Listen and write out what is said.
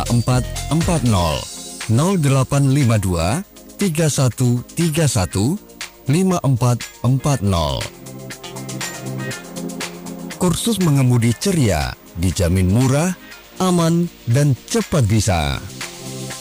0852 3131 5440. Kursus mengemudi ceria dijamin murah, aman, dan cepat bisa.